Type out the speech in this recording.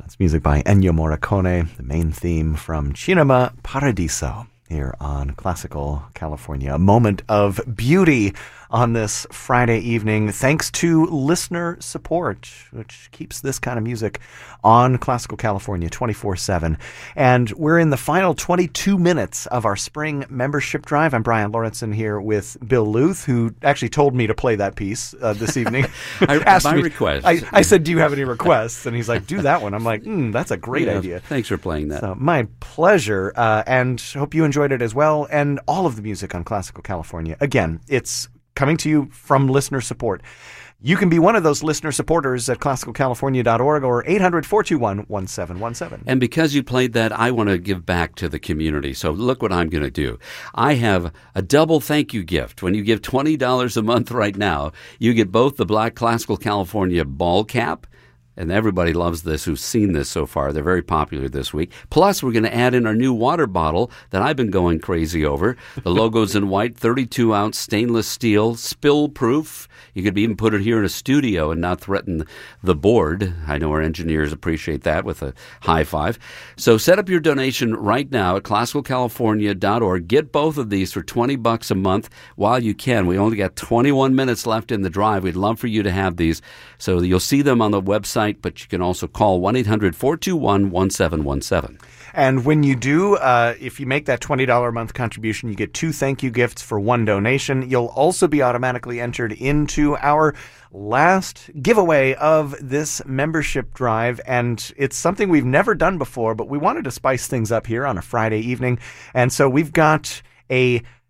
That's music by Ennio Morricone, the main theme from Cinema Paradiso here on Classical California. A moment of beauty on this Friday evening, thanks to listener support, which keeps this kind of music on Classical California 24/7. And we're in the final 22 minutes of our spring membership drive. I'm Brian Lawrenson here with Bill Luth, who actually told me to play that piece this evening. Request. I said, do you have any requests? And he's like, do that one. I'm like, that's a great idea. Thanks for playing that. So, my pleasure, and hope you enjoyed it as well. And all of the music on Classical California. Again, it's coming to you from listener support. You can be one of those listener supporters at classicalcalifornia.org or 800-421-1717. And because you played that, I want to give back to the community. So look what I'm going to do. I have a double thank you gift. When you give $20 a month right now, you get both the Black Classical California ball cap, and everybody loves this who's seen this so far. They're very popular this week. Plus, we're going to add in our new water bottle that I've been going crazy over. The logo's in white, 32-ounce stainless steel, spill-proof. You could even put it here in a studio and not threaten the board. I know our engineers appreciate that with a high five. So set up your donation right now at classicalcalifornia.org. Get both of these for $20 a month while you can. We only got 21 minutes left in the drive. We'd love for you to have these. So you'll see them on the website, but you can also call 1-800-421-1717. And when you do, if you make that $20 a month contribution, you get 2 thank you gifts for 1 donation. You'll also be automatically entered into our last giveaway of this membership drive. And it's something we've never done before, but we wanted to spice things up here on a Friday evening. And so we've got a